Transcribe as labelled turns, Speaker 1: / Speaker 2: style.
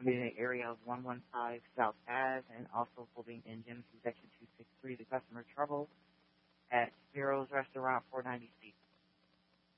Speaker 1: located in the area of 115 South Ave and also holding in Genesis Section 263. The customer trouble at Spiro's Restaurant, 490 C.